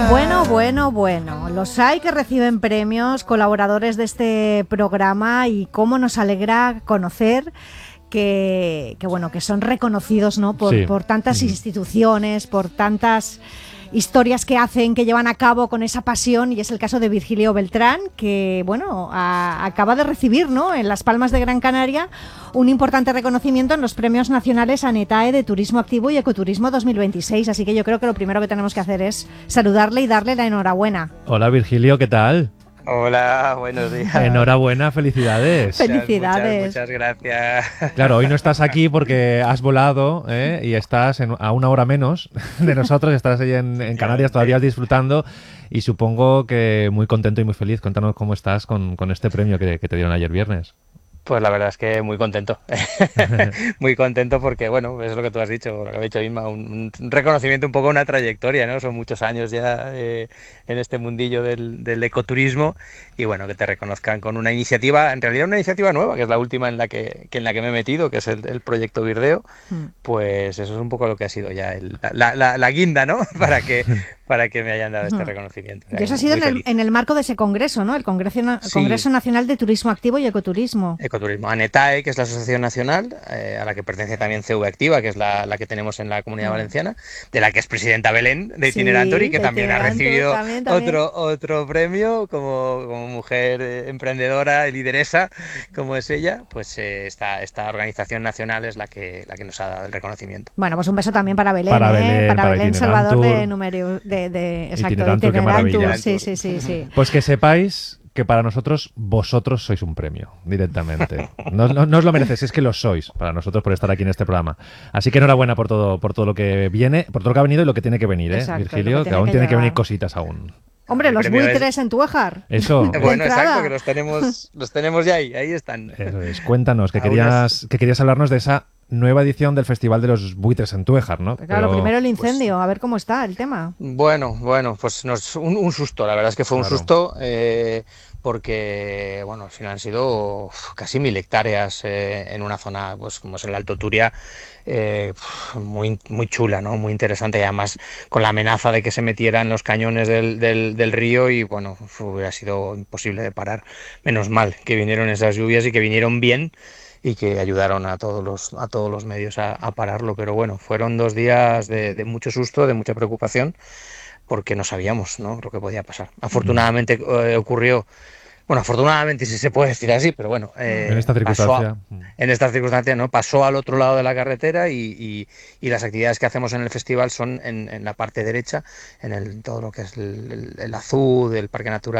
Bueno. Los hay que reciben premios, colaboradores de este programa, y cómo nos alegra conocer que son reconocidos, ¿no? por tantas instituciones, por tantas historias que hacen, que llevan a cabo con esa pasión, y es el caso de Virgilio Beltrán, que acaba de recibir, ¿no?, en Las Palmas de Gran Canaria, un importante reconocimiento en los premios nacionales ANETAE de Turismo Activo y Ecoturismo 2026. Así que yo creo que lo primero que tenemos que hacer es saludarle y darle la enhorabuena. Hola Virgilio, ¿qué tal? Hola, buenos días. Enhorabuena, felicidades. Felicidades. Muchas gracias. Claro, hoy no estás aquí porque has volado, y estás a una hora menos de nosotros, estás ahí en Canarias todavía disfrutando, y supongo que muy contento y muy feliz. Cuéntanos cómo estás con este premio que te dieron ayer viernes. Pues la verdad es que muy contento. Muy contento porque, bueno, es lo que tú has dicho, lo que ha dicho Inma, un reconocimiento, un poco una trayectoria, ¿no? Son muchos años ya en este mundillo del ecoturismo, y bueno, que te reconozcan con una iniciativa, en realidad una iniciativa nueva, que es la última en la que me he metido, que es el proyecto Virdeo. Pues eso es un poco lo que ha sido ya la guinda, ¿no? Para que me hayan dado este reconocimiento. Y eso ha sido en el marco de ese congreso, ¿no? El Congreso Nacional de Turismo Activo y Ecoturismo. Ecoturismo. ANETAE, que es la asociación nacional, a la que pertenece también CV Activa, que es la que tenemos en la Comunidad Valenciana, de la que es presidenta Belén, de Itinerantory, que también ha recibido otro premio como mujer emprendedora y lideresa, como es ella. Pues esta organización nacional es la que nos ha dado el reconocimiento. Bueno, pues un beso también para Belén, para Belén Salvador de Itinerantur. Sí. Pues que sepáis que para nosotros vosotros sois un premio, directamente. No os lo merecéis, es que lo sois para nosotros por estar aquí en este programa. Así que enhorabuena por todo lo que viene, por todo lo que ha venido y lo que tiene que venir, Exacto, Virgilio, que aún tiene que venir cositas aún. Hombre, los buitres en Tuéjar. Eso. Bueno, exacto, que los tenemos ya ahí están. Eso es. Cuéntanos, que querías hablarnos de esa nueva edición del Festival de los Buitres en Tuéjar, ¿no? Claro, primero el incendio, a ver cómo está el tema. Bueno, pues un susto, la verdad es que fue un susto, porque, bueno, al final han sido casi 1000 hectáreas en una zona, pues como es el Alto Turia, muy, muy chula, ¿no? Muy interesante, y además con la amenaza de que se metiera en los cañones del río, y bueno, hubiera sido imposible de parar. Menos mal que vinieron esas lluvias y que vinieron bien, y que ayudaron a todos los medios a pararlo. Pero bueno, fueron 2 días de mucho susto, de mucha preocupación, porque no sabíamos, ¿no?, lo que podía pasar. Afortunadamente ocurrió. Bueno, afortunadamente, si se puede decir así, pero bueno, en esta circunstancia, ¿no? Pasó al otro lado de la carretera, y las actividades que hacemos en el festival son en la parte derecha, todo lo que es el Azud, el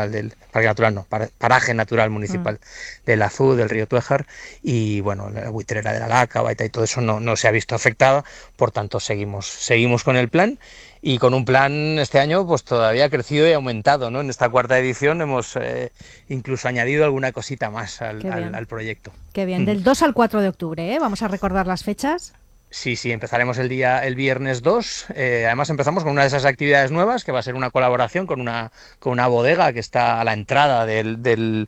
paraje natural municipal del Azud, del río Tuéjar, y bueno, la buitrera de la Laca, Baita, y todo eso no se ha visto afectada. Por tanto, seguimos con el plan. Y con un plan este año pues todavía crecido y aumentado, ¿no? En esta 4ª edición hemos incluso añadido alguna cosita más al proyecto. Qué bien, del 2 al 4 de octubre, ¿eh? Vamos a recordar las fechas. Sí, empezaremos el viernes 2. Además empezamos con una de esas actividades nuevas, que va a ser una colaboración con una bodega que está a la entrada del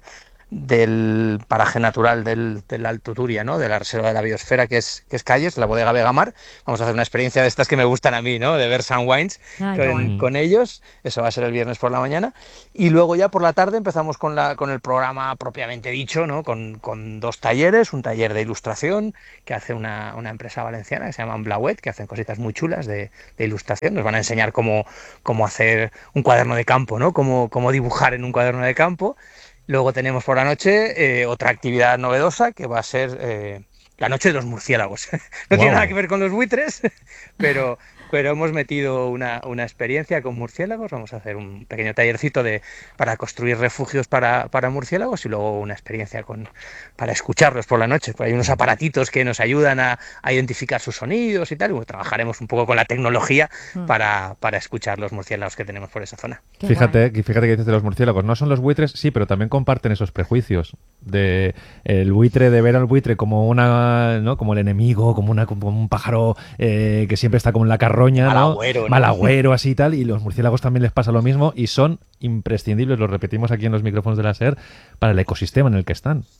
paraje natural del Alto Turia, ¿no?, de la Reserva de la Biosfera, que es Calles, la bodega Vegamar. Vamos a hacer una experiencia de estas que me gustan a mí, ¿no?, de ver Sun Wines con ellos. Eso va a ser el viernes por la mañana, y luego ya por la tarde empezamos con el programa propiamente dicho, ¿no?, con 2 talleres. Un taller de ilustración que hace una empresa valenciana que se llama Blauet, que hacen cositas muy chulas de ilustración. Nos van a enseñar cómo hacer un cuaderno de campo, ¿no?, cómo dibujar en un cuaderno de campo. Luego tenemos por la noche otra actividad novedosa, que va a ser la noche de los murciélagos. No tiene nada que ver con los buitres, pero hemos metido una experiencia con murciélagos. Vamos a hacer un pequeño tallercito para construir refugios para murciélagos, y luego una experiencia para escucharlos por la noche. Pues hay unos aparatitos que nos ayudan a identificar sus sonidos y tal, y bueno, trabajaremos un poco con la tecnología para escuchar los murciélagos que tenemos por esa zona. Fíjate que dices de los murciélagos, no son los buitres, sí, pero también comparten esos prejuicios de el buitre, de ver al buitre como como el enemigo, como un pájaro que siempre está como en la carroña, ¿no? Mal agüero, así y tal, y los murciélagos también les pasa lo mismo, y son imprescindibles, lo repetimos aquí en los micrófonos de la SER, para el ecosistema en el que están.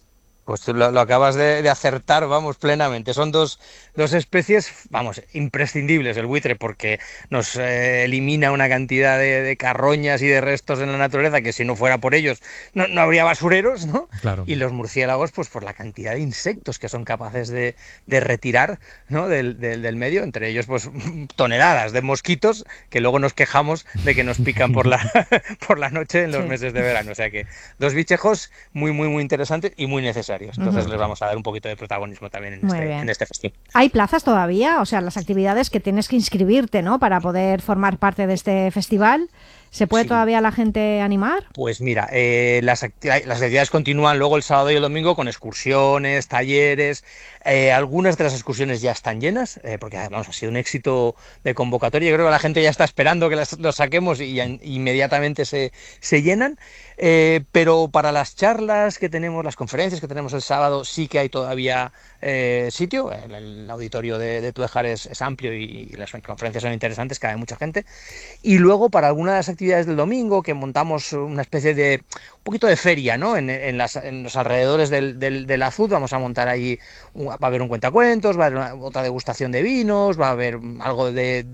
Pues tú lo acabas de acertar, vamos, plenamente. Son dos especies, vamos, imprescindibles el buitre porque nos elimina una cantidad de carroñas y de restos en la naturaleza que si no fuera por ellos no habría basureros, ¿no? Claro. Y los murciélagos, pues por la cantidad de insectos que son capaces de retirar, ¿no? del medio, entre ellos, pues toneladas de mosquitos que luego nos quejamos de que nos pican por la noche en los meses de verano. O sea que dos bichejos muy, muy, muy interesantes y muy necesarios. Entonces les vamos a dar un poquito de protagonismo también en este festival. ¿Hay plazas todavía? O sea, las actividades que tienes que inscribirte, ¿no? Para poder formar parte de este festival. ¿Se puede todavía la gente animar? Pues mira, las actividades continúan luego el sábado y el domingo con excursiones, talleres. Algunas de las excursiones ya están llenas, porque vamos, ha sido un éxito de convocatoria. Yo creo que la gente ya está esperando que los saquemos y ya inmediatamente se llenan. Pero para las charlas que tenemos, las conferencias que tenemos el sábado, sí que hay todavía sitio. El auditorio de Tuejar es amplio y las conferencias son interesantes, cabe mucha gente. Y luego para algunas de las actividades del domingo, que montamos una especie de un poquito de feria, ¿no? En los alrededores del Azud vamos a montar ahí, va a haber un cuentacuentos, va a haber otra degustación de vinos, va a haber algo de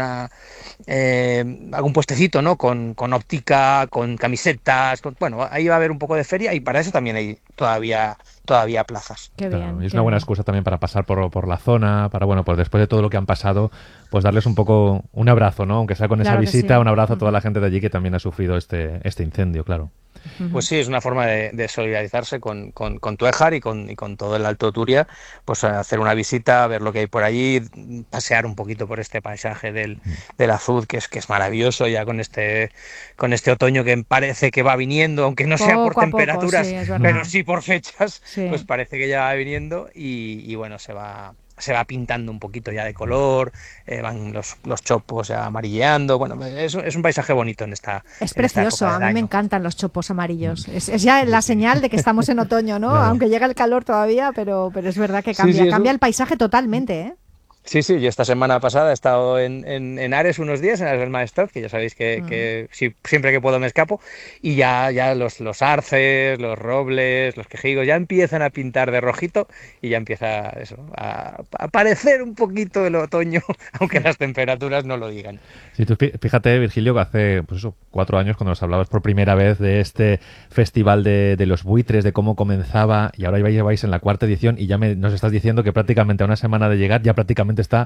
algún puestecito, ¿no? Con óptica, con camisetas, bueno, ahí va a haber un poco de feria y para eso también hay todavía plazas. Qué bien, claro, y es una buena excusa también para pasar por la zona, para, bueno, pues después de todo lo que han pasado, pues darles un poco un abrazo, ¿no? Aunque sea con esa visita, un abrazo a toda la gente de allí que también ha sufrido este incendio, claro. Pues sí, es una forma de solidarizarse con Tuejar y con todo el Alto Turia, pues hacer una visita, ver lo que hay por allí, pasear un poquito por este paisaje del Azud, que es maravilloso ya con este otoño que parece que va viniendo, aunque no sea por temperaturas, pero sí por fechas, pues parece que ya va viniendo y bueno, se va pintando un poquito ya de color, van los chopos ya amarilleando, bueno, es un paisaje bonito en esta Es precioso, a mí me encantan los chopos amarillos, es ya la señal de que estamos en otoño, ¿no? Claro. Aunque llega el calor todavía, pero es verdad que cambia el paisaje totalmente, ¿eh? Sí, yo esta semana pasada he estado en Ares unos días, en Ares del Maestrat, que ya sabéis que siempre que puedo me escapo, y ya los arces, los robles, los quejigos ya empiezan a pintar de rojito y ya empieza eso, a aparecer un poquito el otoño, aunque las temperaturas no lo digan. Sí, tú fíjate, Virgilio, que hace 4 años cuando nos hablabas por primera vez de este festival de los buitres, de cómo comenzaba, y ahora lleváis en la 4ª edición y ya nos estás diciendo que prácticamente a una semana de llegar ya prácticamente está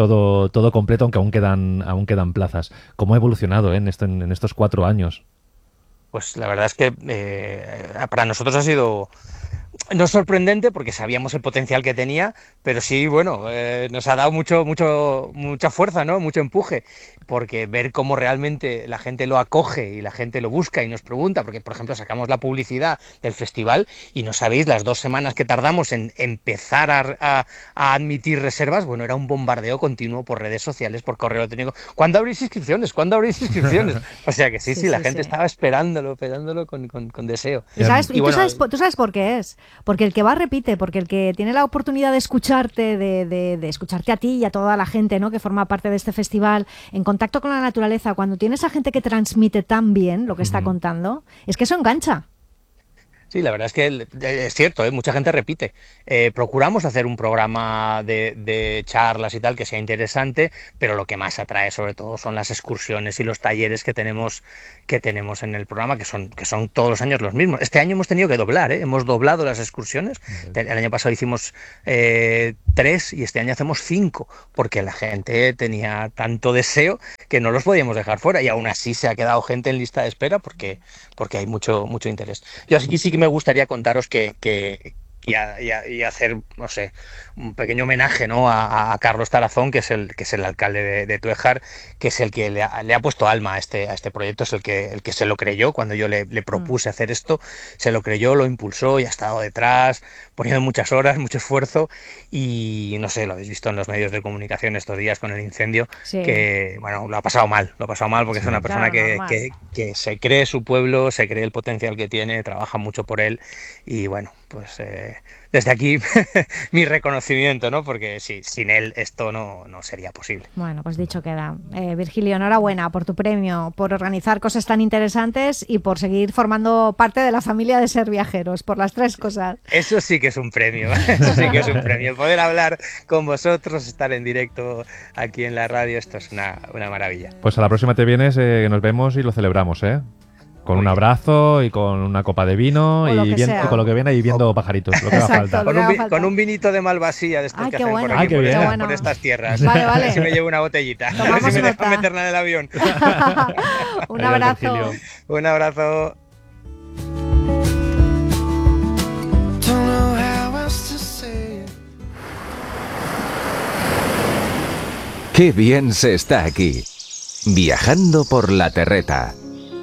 todo completo, aunque aún quedan plazas. ¿Cómo ha evolucionado en estos 4 años? Pues la verdad es que para nosotros ha sido no sorprendente porque sabíamos el potencial que tenía, pero sí, bueno, nos ha dado mucha fuerza, ¿no? Mucho empuje, porque ver cómo realmente la gente lo acoge y la gente lo busca y nos pregunta, porque por ejemplo sacamos la publicidad del festival y no sabéis las 2 semanas que tardamos en empezar a admitir reservas, bueno, era un bombardeo continuo por redes sociales, por correo electrónico. ¿Cuándo abrís inscripciones? ¿Cuándo abrís inscripciones? O sea que sí, la gente estaba esperándolo con deseo. ¿Tú sabes por qué es? Porque el que va repite, porque el que tiene la oportunidad de escucharte, de escucharte a ti y a toda la gente, ¿no?, que forma parte de este festival, en contacto con la naturaleza, cuando tienes a gente que transmite tan bien lo que está contando, es que eso engancha. Sí, la verdad es que es cierto, mucha gente repite. Procuramos hacer un programa de charlas y tal que sea interesante, pero lo que más atrae sobre todo son las excursiones y los talleres que tenemos en el programa, que son todos los años los mismos. Este año hemos tenido que doblar, hemos doblado las excursiones. El año pasado hicimos 3 y este año hacemos 5, porque la gente tenía tanto deseo que no los podíamos dejar fuera y aún así se ha quedado gente en lista de espera porque hay mucho interés. Yo aquí sí que me gustaría contaros y hacer, no sé, un pequeño homenaje, ¿no?, a Carlos Tarazón, que es el alcalde de Tuejar, que es el que le ha puesto alma a este proyecto, es el que se lo creyó cuando yo le propuse hacer esto, se lo creyó, lo impulsó y ha estado detrás, poniendo muchas horas, mucho esfuerzo y no sé, lo habéis visto en los medios de comunicación estos días con el incendio, que bueno, lo ha pasado mal porque es una persona que se cree su pueblo, se cree el potencial que tiene, trabaja mucho por él y bueno, desde aquí mi reconocimiento, ¿no? Porque sí, sin él esto no sería posible. Bueno, pues dicho queda. Virgilio, enhorabuena por tu premio, por organizar cosas tan interesantes y por seguir formando parte de la familia de Ser Viajeros, por las tres cosas. Eso sí que es un premio, eso sí que es un premio. Poder hablar con vosotros, estar en directo aquí en la radio, esto es una maravilla. Pues a la próxima te vienes, nos vemos y lo celebramos, ¿eh? Con un abrazo y con una copa de vino y con lo que viene y viendo pajaritos, lo que haga falta. Con un vinito de Malvasía de estos que hacen por aquí, por estas tierras. Vale. A ver si me llevo una botellita. A ver si me dejan meterla en el avión. Un abrazo. Un abrazo. Qué bien se está aquí, viajando por la terreta.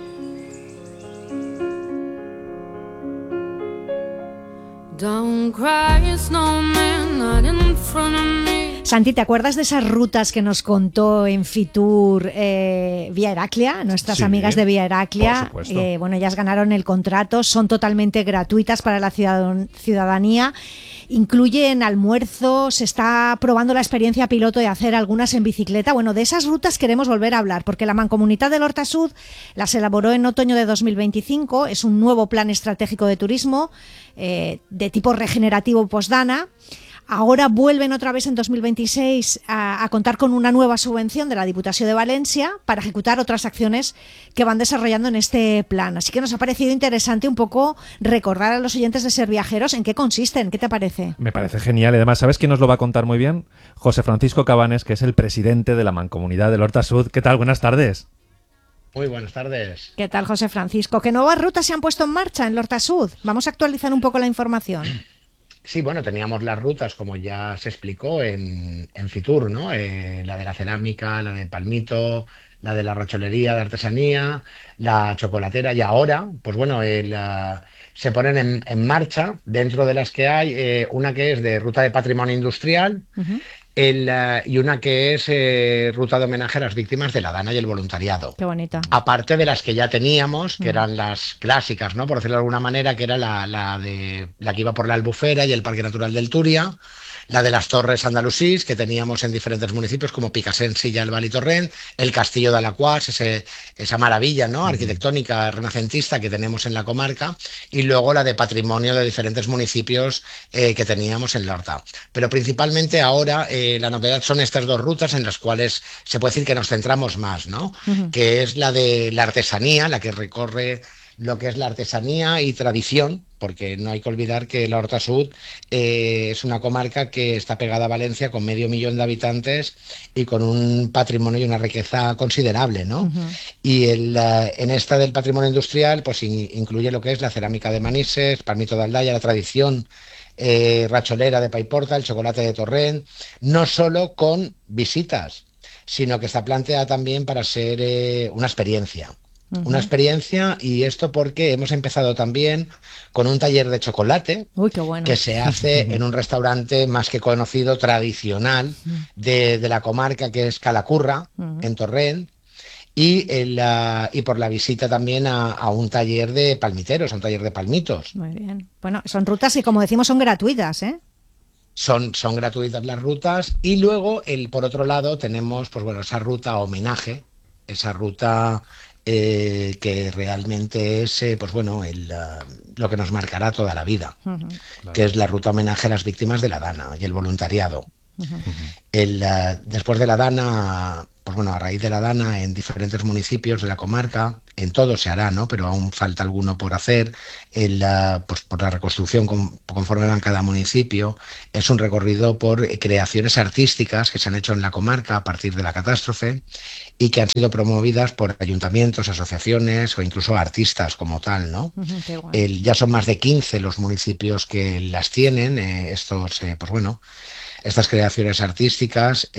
Santi, ¿te acuerdas de esas rutas que nos contó en Fitur Vía Heraclia? Nuestras amigas de Vía Heraclia. Bueno, ellas ganaron el contrato, son totalmente gratuitas para la ciudadanía. Incluyen almuerzo, se está probando la experiencia piloto de hacer algunas en bicicleta. Bueno, de esas rutas queremos volver a hablar, porque la Mancomunitat del Horta Sud las elaboró en otoño de 2025. Es un nuevo plan estratégico de turismo de tipo regenerativo postdana. Ahora vuelven otra vez en 2026 a contar con una nueva subvención de la Diputación de Valencia para ejecutar otras acciones que van desarrollando en este plan. Así que nos ha parecido interesante un poco recordar a los oyentes de Ser Viajeros en qué consisten. ¿Qué te parece? Me parece genial. Y además, ¿sabes quién nos lo va a contar muy bien? José Francisco Cabanes, que es el presidente de la Mancomunidad del Horta Sud. ¿Qué tal? Buenas tardes. Muy buenas tardes. ¿Qué tal, José Francisco? ¿Qué nuevas rutas se han puesto en marcha en el Horta Sud? Vamos a actualizar un poco la información. Sí, bueno, teníamos las rutas, como ya se explicó en Fitur, ¿no? La de la cerámica, la de Palmito, la de la rocholería de artesanía, la chocolatera, y ahora, pues bueno, se ponen en marcha, dentro de las que hay, una que es de ruta de patrimonio industrial, y una que es ruta de homenaje a las víctimas de la Dana y el voluntariado. Qué bonita. Aparte de las que ya teníamos, que eran las clásicas, ¿no? Por decirlo de alguna manera, que era la que iba por la Albufera y el Parque Natural del Turia, la de las Torres Andalusís, que teníamos en diferentes municipios como Picassent, Silla, El Val y Torrent, el Castillo de Alacuás, esa maravilla, ¿no? Arquitectónica renacentista que tenemos en la comarca, y luego la de patrimonio de diferentes municipios que teníamos en la Horta. Pero principalmente ahora la novedad son estas dos rutas en las cuales se puede decir que nos centramos más, ¿no? Que es la de la artesanía, la que recorre lo que es la artesanía y tradición, porque no hay que olvidar que la Horta Sud es una comarca que está pegada a Valencia, con 500.000 de habitantes y con un patrimonio y una riqueza considerable, ¿no? Y en esta del patrimonio industrial pues incluye lo que es la cerámica de Manises, Palmito de Aldaya, la tradición racholera de Paiporta, el chocolate de Torrent, no solo con visitas, sino que está planteada también para ser una experiencia. Una experiencia, y esto porque hemos empezado también con un taller de chocolate. Uy, qué bueno. Que se hace en un restaurante más que conocido, tradicional, de la comarca, que es Calacurra, en Torrent, y por la visita también a un taller de palmiteros, a un taller de palmitos. Muy bien. Bueno, son rutas que, como decimos, son gratuitas, ¿eh? Son gratuitas las rutas, y luego, por otro lado, tenemos pues bueno, esa ruta homenaje, esa ruta que realmente es pues bueno, lo que nos marcará toda la vida, que es la ruta homenaje a las víctimas de la Dana y el voluntariado. Después de la Dana, pues bueno, a raíz de la Dana, en diferentes municipios de la comarca, en todo se hará, ¿no? Pero aún falta alguno por hacer, pues por la reconstrucción conforme va en cada municipio. Es un recorrido por creaciones artísticas que se han hecho en la comarca a partir de la catástrofe y que han sido promovidas por ayuntamientos, asociaciones o incluso artistas como tal, ¿no? Ya son más de 15 los municipios que las tienen, pues bueno, estas creaciones artísticas.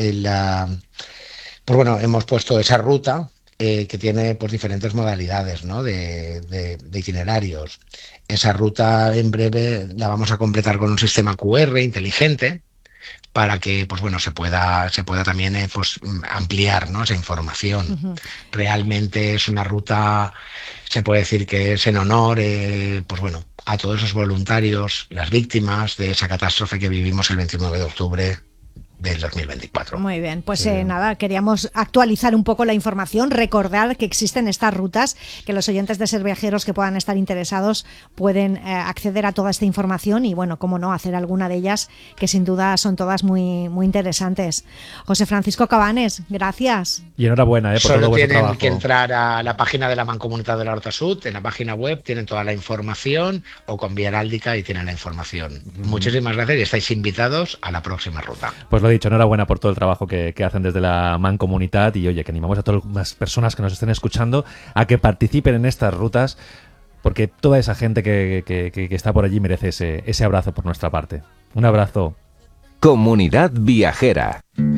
Pues bueno, hemos puesto esa ruta que tiene pues diferentes modalidades, ¿no? de itinerarios. Esa ruta en breve la vamos a completar con un sistema QR inteligente, para que pues bueno se pueda también pues ampliar, ¿no?, esa información. Realmente es una ruta, se puede decir que es en honor pues bueno a todos esos voluntarios, las víctimas de esa catástrofe que vivimos el 29 de octubre del 2024. Muy bien, pues nada, queríamos actualizar un poco la información, recordar que existen estas rutas, que los oyentes de Ser Viajeros que puedan estar interesados pueden acceder a toda esta información y bueno, cómo no, hacer alguna de ellas, que sin duda son todas muy, muy interesantes. José Francisco Cabanes, gracias. Y enhorabuena por todo vuestro trabajo. Solo tienen que entrar a la página de la Mancomunitat de l'Horta Sud, en la página web tienen toda la información, o con Vía Heráldica y tienen la información. Muchísimas gracias y estáis invitados a la próxima ruta. Pues lo dicho, enhorabuena por todo el trabajo que hacen desde la Mancomunitat y oye, que animamos a todas las personas que nos estén escuchando a que participen en estas rutas, porque toda esa gente que está por allí merece ese abrazo por nuestra parte. Un abrazo. Comunidad Viajera.